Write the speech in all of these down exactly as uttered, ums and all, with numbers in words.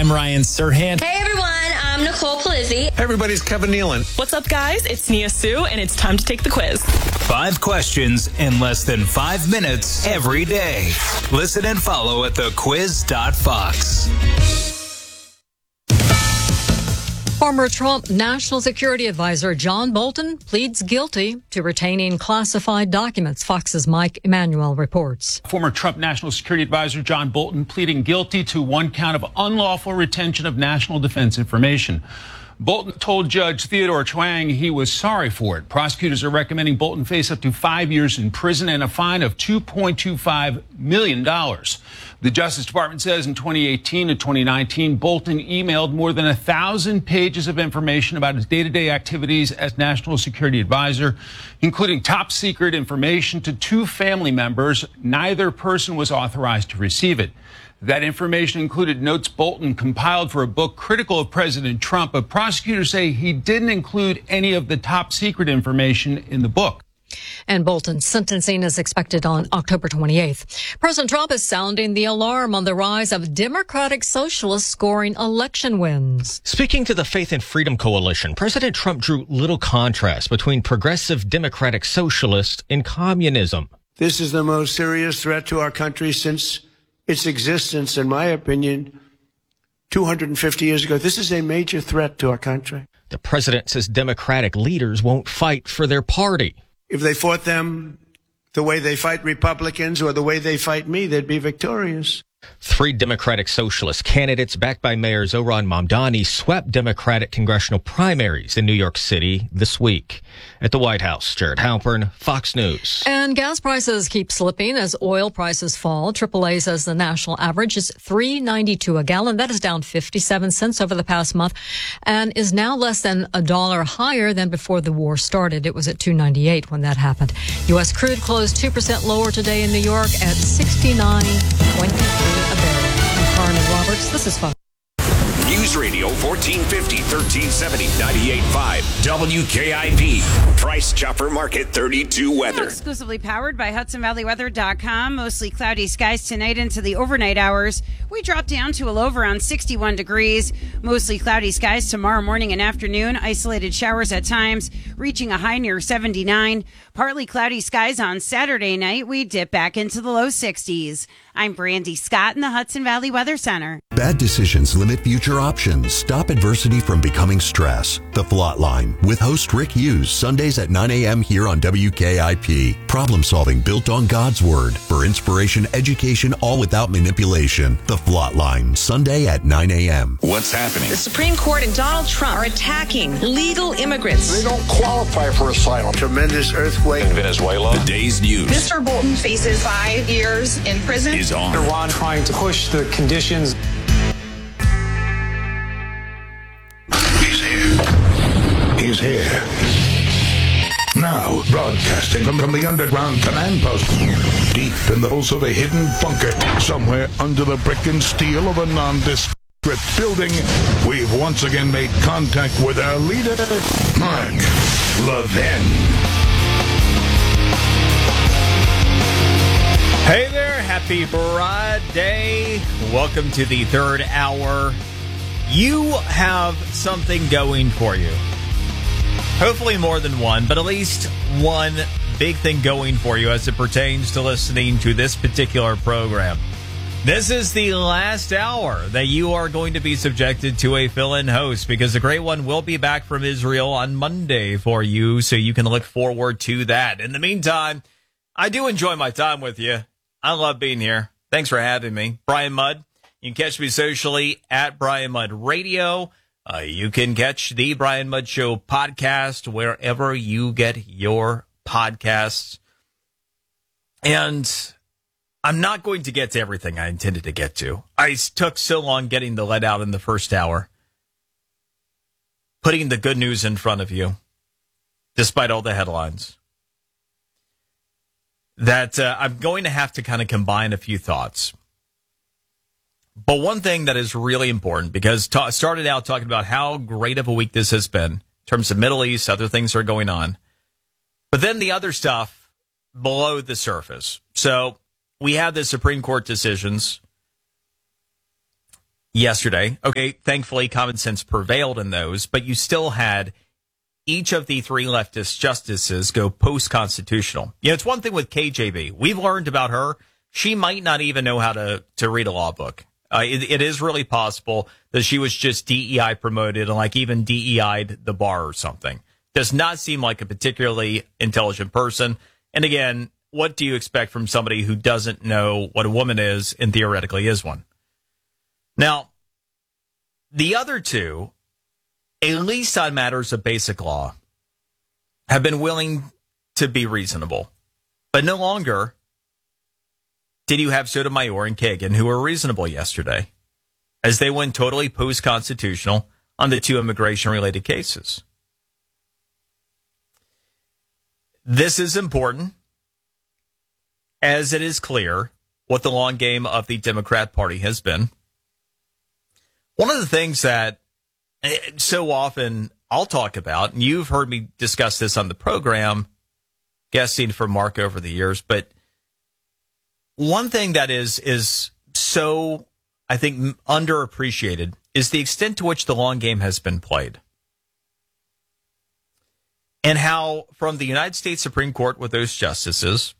I'm Ryan Serhant. Hey everyone, I'm Nicole Palizzi. Hey everybody's Kevin Nealon. What's up, guys? It's Nia Sue, and it's time to take the quiz. Five questions in less than five minutes every day. Listen and follow at the quiz dot fox. Former Trump National Security Advisor John Bolton pleads guilty to retaining classified documents. Fox's Mike Emanuel reports. Former Trump National Security Advisor John Bolton pleading guilty to one count of unlawful retention of national defense information. Bolton told Judge Theodore Chuang he was sorry for it. Prosecutors are recommending Bolton face up to five years in prison and a fine of two point two five million dollars. The Justice Department says in twenty eighteen to twenty nineteen, Bolton emailed more than a thousand pages of information about his day-to-day activities as National Security Advisor, including top secret information to two family members. Neither person was authorized to receive it. That information included notes Bolton compiled for a book critical of President Trump, but prosecutors say he didn't include any of the top secret information in the book. And Bolton's sentencing is expected on October twenty-eighth. President Trump is sounding the alarm on the rise of Democratic Socialists scoring election wins. Speaking to the Faith and Freedom Coalition, President Trump drew little contrast between progressive Democratic Socialists and communism. This is the most serious threat to our country since its existence, in my opinion, two hundred fifty years ago. This is a major threat to our country. The president says Democratic leaders won't fight for their party. If they fought them the way they fight Republicans or the way they fight me, they'd be victorious. Three Democratic Socialist candidates backed by Mayor Zohran Mamdani swept Democratic congressional primaries in New York City this week. At the White House, Jared Halpern, Fox News. And gas prices keep slipping as oil prices fall. triple A says the national average is three ninety-two a gallon. That is down fifty-seven cents over the past month and is now less than a dollar higher than before the war started. It was at two ninety-eight when that happened. U S crude closed two percent lower today in New York at sixty-nine twenty-three a barrel. I'm Carmen Roberts. This is Fox. News Radio fourteen fifty, thirteen seventy, ninety-eight point five W K I P. Price Chopper Market thirty-two weather. Exclusively powered by Hudson Valley Weather dot com. Mostly cloudy skies tonight into the overnight hours. We drop down to a low of around sixty-one degrees. Mostly cloudy skies tomorrow morning and afternoon. Isolated showers at times, reaching a high near seventy-nine. Partly cloudy skies on Saturday night. We dip back into the low sixties. I'm Brandy Scott in the Hudson Valley Weather Center. Bad decisions limit future options. Stop adversity from becoming stress. The Flot Line with host Rick Hughes, Sundays at nine a.m. here on W K I P. Problem solving built on God's Word. For inspiration, education, all without manipulation. The Flot Line, Sunday at nine a.m. What's happening? The Supreme Court and Donald Trump are attacking legal immigrants. They don't qualify for asylum. Tremendous earthquake in Venezuela. The day's news. Mister Bolton faces five years in prison. Is on. Iran trying to push the conditions. He's here. He's here. Now, broadcasting from, from the underground command post, deep in the holes of a hidden bunker, somewhere under the brick and steel of a nondescript building, we've once again made contact with our leader, Mark Levin. Hey there, happy Friday. Welcome to the third hour. You have something going for you. Hopefully more than one, but at least one big thing going for you as it pertains to listening to this particular program. This is the last hour that you are going to be subjected to a fill-in host because the great one will be back from Israel on Monday for you, so you can look forward to that. In the meantime, I do enjoy my time with you. I love being here. Thanks for having me. Brian Mudd. You can catch me socially at Brian Mudd Radio. Uh, you can catch the Brian Mudd Show podcast wherever you get your podcasts. And I'm not going to get to everything I intended to get to. I took so long getting the lead out in the first hour, putting the good news in front of you, despite all the headlines, that uh, I'm going to have to kind of combine a few thoughts. But one thing that is really important, because I ta- started out talking about how great of a week this has been in terms of Middle East, other things are going on. But then the other stuff below the surface. So we have the Supreme Court decisions. yesterday. Okay, thankfully, common sense prevailed in those, but you still had each of the three leftist justices go post-constitutional. You know, it's one thing with K J B. We've learned about her. She might not even know how to, to read a law book. Uh, it, it is really possible that she was just D E I promoted and like even D E I'd the bar or something. Does not seem like a particularly intelligent person. And again, what do you expect from somebody who doesn't know what a woman is and theoretically is one? Now, the other two, at least on matters of basic law, have been willing to be reasonable. But no longer did you have Sotomayor and Kagan, who were reasonable yesterday, as they went totally post-constitutional on the two immigration-related cases. This is important, as it is clear what the long game of the Democrat Party has been. One of the things that so often I'll talk about, and you've heard me discuss this on the program, guesting for Mark over the years, but one thing that is is so, I think, underappreciated is the extent to which the long game has been played. And how from the United States Supreme Court with those justices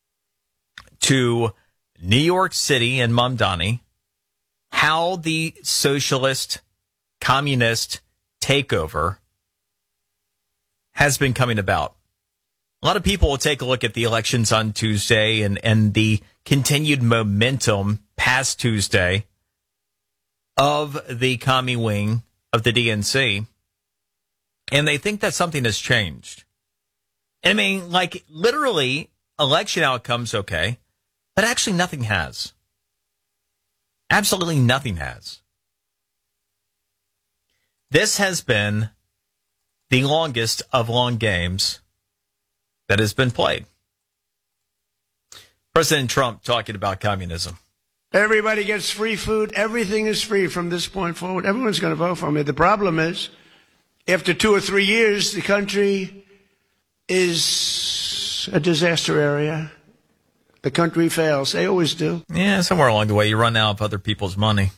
to New York City and Mamdani, how the socialist, communist takeover has been coming about. A lot of people will take a look at the elections on Tuesday and, and the continued momentum past Tuesday of the commie wing of the D N C, and they think that something has changed. I mean, like, literally, election outcomes, okay, but actually nothing has. Absolutely nothing has. This has been the longest of long games that has been played. President Trump talking about communism. Everybody gets free food. Everything is free from this point forward. Everyone's going to vote for me. The problem is, after two or three years, the country is a disaster area. The country fails. They always do. Yeah, somewhere along the way, you run out of other people's money.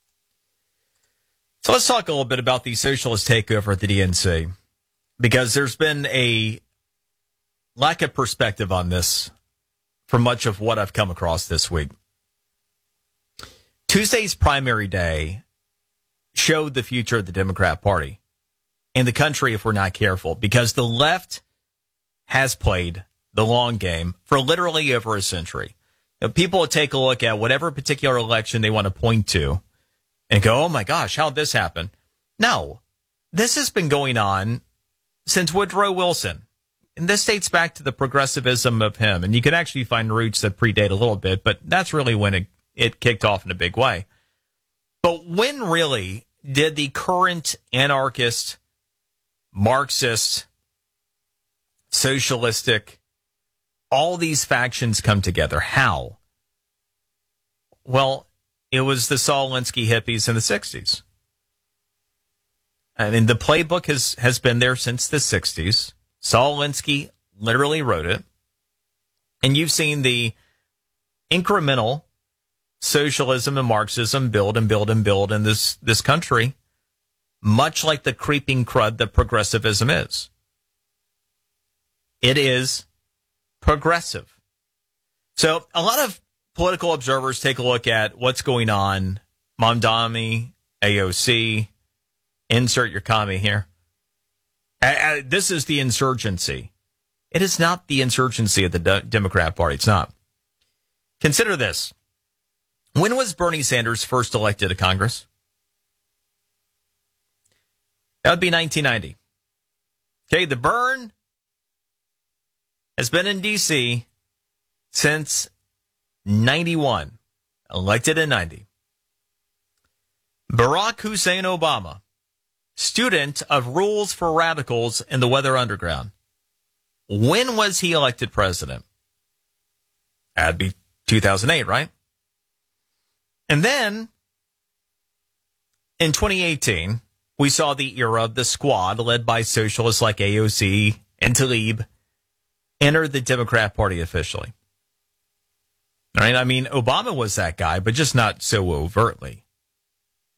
So let's talk a little bit about the socialist takeover at the D N C, because there's been a lack of perspective on this for much of what I've come across this week. Tuesday's primary day showed the future of the Democrat Party and the country if we're not careful, because the left has played the long game for literally over a century. Now, people will take a look at whatever particular election they want to point to and go, oh my gosh, how'd this happen? No, this has been going on since Woodrow Wilson. And this dates back to the progressivism of him. And you can actually find roots that predate a little bit, but that's really when it, it kicked off in a big way. But when really did the current anarchist, Marxist, socialistic, all these factions come together? How? Well, it was the Saul Alinsky hippies in the sixties. I mean, the playbook has, has been there since the sixties. Saul Alinsky literally wrote it. And you've seen the incremental socialism and Marxism build and build and build in this, this country, much like the creeping crud that progressivism is. It is progressive. So a lot of political observers take a look at what's going on. Mamdani, A O C, insert your commie here. Uh, this is the insurgency. It is not the insurgency of the De- Democrat Party. It's not. Consider this. When was Bernie Sanders first elected to Congress? That would be nineteen ninety. Okay, the Bern has been in D C since ninety-one, elected in ninety. Barack Hussein Obama, student of Rules for Radicals in the Weather Underground. When was he elected president? That'd be two thousand eight, right? And then, in twenty eighteen, we saw the era of the squad led by socialists like A O C and Tlaib enter the Democrat Party officially. All right? I mean, Obama was that guy, but just not so overtly.